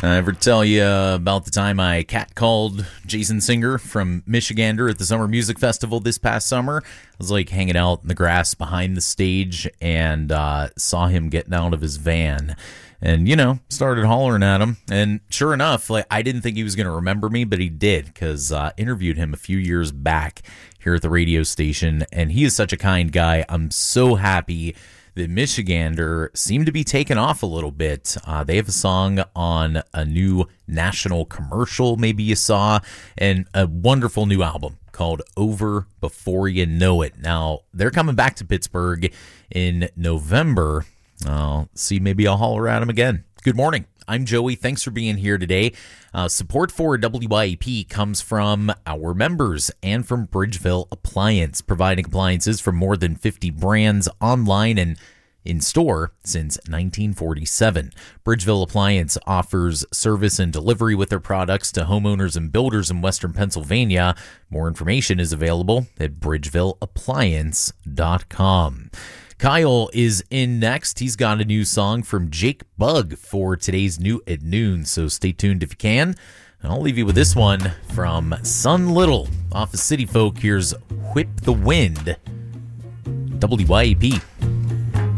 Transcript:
I ever tell you about the time I catcalled Jason Singer from Michigander at the Summer Music Festival this past summer? I was like hanging out in the grass behind the stage and saw him getting out of his van. And, started hollering at him. And sure enough, I didn't think he was going to remember me, but he did, because interviewed him a few years back here at the radio station. And he is such a kind guy. I'm so happy that Michigander seemed to be taken off a little bit. They have a song on a new national commercial, maybe you saw, and a wonderful new album called Over Before You Know It. Now, they're coming back to Pittsburgh in November. I'll see, maybe I'll holler at them again. Good morning. I'm Joey. Thanks for being here today. Support for WYAP comes from our members and from Bridgeville Appliance, providing appliances from more than 50 brands online and in store since 1947. Bridgeville Appliance offers service and delivery with their products to homeowners and builders in Western Pennsylvania. More information is available at bridgevilleappliance.com. Kyle is in next. He's got a new song from Jake Bugg for today's New at Noon, so stay tuned if you can. And I'll leave you with this one from Sun Little off of City Folk. Here's Whip the Wind. WYAP.